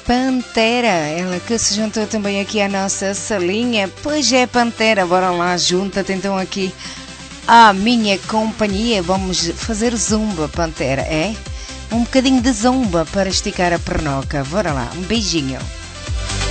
Pantera, ela que se juntou também aqui à nossa salinha. Pois é, Pantera, bora lá, junta-te então aqui à minha companhia. Vamos fazer zumba, Pantera, é? Um bocadinho de zumba para esticar a pernoca. Bora lá, um beijinho.